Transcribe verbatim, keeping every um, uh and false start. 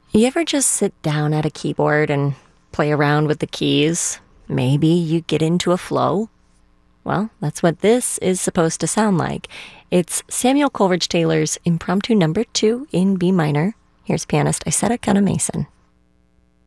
You ever just sit down at a keyboard and play around with the keys? Maybe you get into a flow? Well, that's what this is supposed to sound like. It's Samuel Coleridge Taylor's Impromptu Number Two in B minor. Here's pianist Isetta Gunnar Mason.